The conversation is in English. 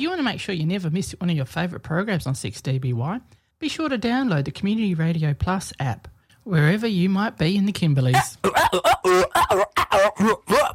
you want to make sure you never miss one of your favourite programs on 6DBY, be sure to download the Community Radio Plus app, wherever you might be in the Kimberleys.